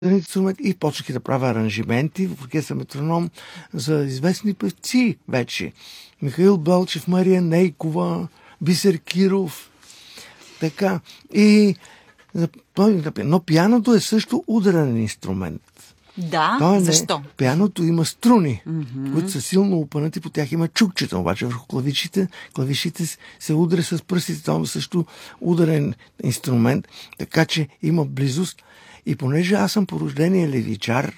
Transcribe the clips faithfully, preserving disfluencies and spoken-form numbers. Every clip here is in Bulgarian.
инструмент и почнах да правя аранжименти в оркестър Метроном за известни певци вече. Михаил Белчев, Мария Нейкова, Бисер Киров. Така. И но пианото е също ударен инструмент. Да, Той не, защо? Пианото има струни, Mm-hmm. които са силно опънати, по тях има чукчета, обаче върху клавишите, клавишите се удря с пръстите, това е също ударен инструмент, така че има близост. И понеже аз съм по рождение левичар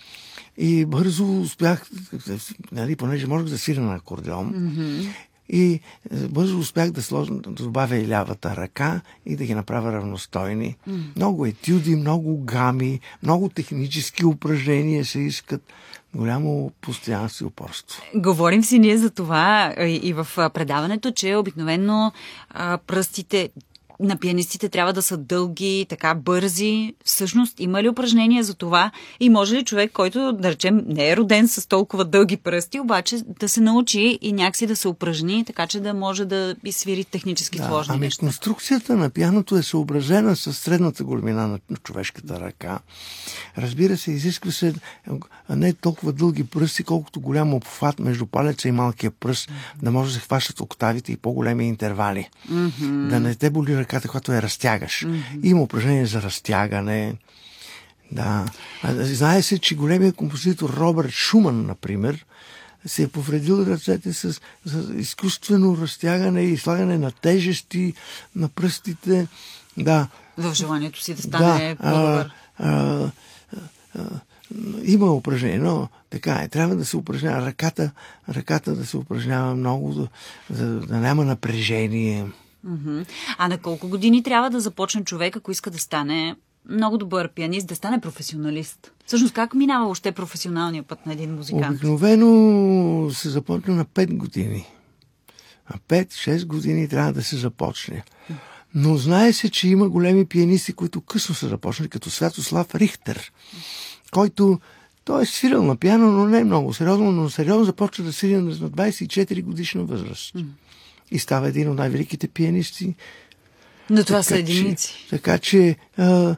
и бързо успях, нали, понеже можех да свиря на акордеон, Mm-hmm. и бързо успях да, сложа, да добавя и лявата ръка и да ги направя равностойни. Mm. Много етюди, много гами, много технически упражнения се искат. Голямо постоянство и упорство. Говорим си ние за това и в предаването, че обикновено пръстите на пианистите трябва да са дълги, така бързи. Всъщност, има ли упражнения за това? И може ли човек, който, да речем, не е роден с толкова дълги пръсти, обаче да се научи и някакси да се упражни, така че да може да свири технически да, сложни ами неща? Конструкцията на пианото е съобразена с средната големина на човешката ръка. Разбира се, изисква се не толкова дълги пръсти, колкото голям обхват между палеца и малкия пръст, да може да се хващат октавите и по-големи интервали. Mm-hmm. Да не те боли ръката, когато я разтягаш. Mm-hmm. Има упражнение за разтягане. Да. Знае се, че големият композитор Робърт Шуман, например, се е повредил ръцете с, с изкуствено разтягане и слагане на тежести на пръстите. Да. В желанието си да стане да, по-добър. А, а, а, има упражнение, но така е. Трябва да се упражнява ръката, ръката да се упражнява много, да, да, да няма напрежение. Mm-hmm. А на колко години трябва да започне човек, ако иска да стане много добър пианист, да стане професионалист? Всъщност, как минава още професионалния път на един музикант? Обикновено се започне на пет години. На пет-шест години трябва да се започне. Но знае се, че има големи пианисти, които късно са започнали, като Святослав Рихтер, който той е свирил на пиано, но не много сериозно, но сериозно започва да свири на двадесет и четири годишна възраст. Mm. И става един от най-великите пианисти. Но това са единици. Така че, а,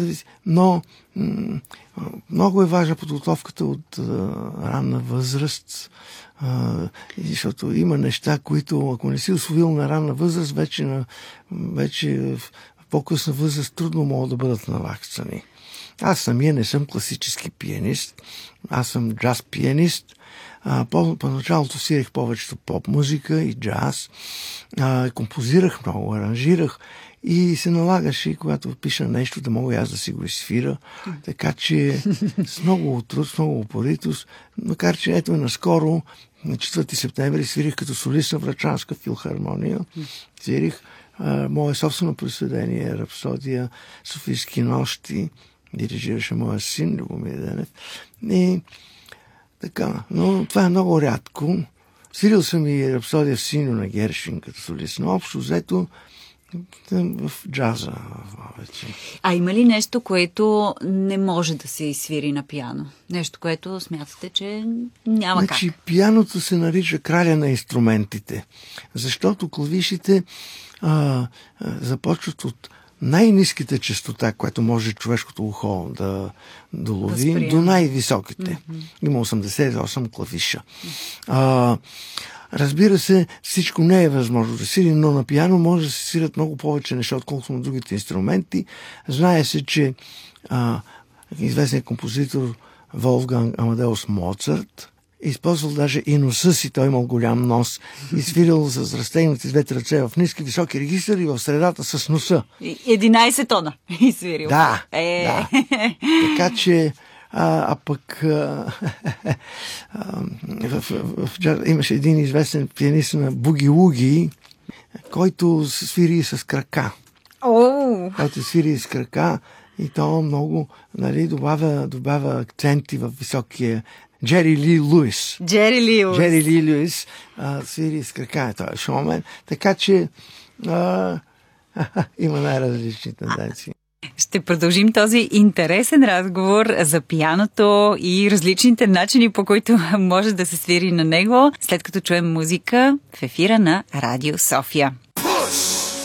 но м- много е важна подготовката от а, ранна възраст, а, защото има неща, които, ако не си усвоил на ранна възраст, вече, на, вече в по-късна възраст трудно могат да бъдат наваксани. Аз самия не съм класически пианист, аз съм джаз пианист. А, по, по-началото свирех повечето поп-музика и джаз. А, композирах много, аранжирах и се налагаше, когато пиша нещо, да мога и аз да си го изсвира. Така че с много труд, с много упоритост, макар че ето наскоро, на четвърти септември, свирих като солист на Врачанска филхармония. Свирих а, мое собствено произведение, Рапсодия, Софийски нощи. Дирижираше моя син, Любомир Денев. И така, но това е много рядко. Свирил съм и Рапсодия в синьо на Гершвин като солист, но общо взето в джаза вече. А има ли нещо, което не може да се изсвири на пиано? Нещо, което смятате, че няма значи, как? Пианото се нарича краля на инструментите, защото клавишите а, а, започват от най-ниските честота, което може човешкото ухо да долови, да до най-високите. Mm-hmm. Има осемдесет и осем клавиша. А, разбира се, всичко не е възможно да свири, но на пиано може да се свирят много повече неща, отколкото на другите инструменти. Знае се, че а, известният композитор Волфганг Амадеус Моцарт използвал даже и носа си, той имал голям нос, и свирил с разтегнати двете ръце в ниски, високи регистъри и в средата с носа. единайсет тона изсвирил. Да, е. да. Така че, а, а пък а, а, в, в, в, в, имаше един известен пианист на буги-луги, който свири с крака. Oh. Който свири с крака и то много, нали, добавя, добавя акценти в високия. Джери Ли Луис. Джери Ли Луис. Джери Ли Луис а, свири с крака, той е шоумен. Така че а, има най-различни тенденции. Ще продължим този интересен разговор за пианото и различните начини, по които може да се свири на него, след като чуем музика в ефира на Радио София.